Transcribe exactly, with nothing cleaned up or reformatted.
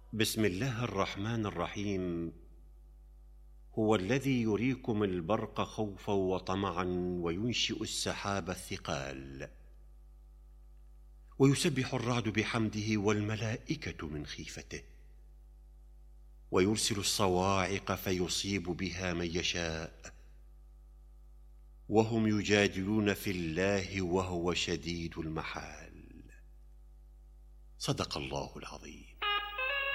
بسم الله الرحمن الرحيم. هو الذي يريكم البرق خوفا وطمعا وينشئ السحاب الثقال، ويسبح الرعد بحمده والملائكة من خيفته، ويرسل الصواعق فيصيب بها من يشاء، وهم يجادلون في الله وهو شديد المحال. صدق الله العظيم.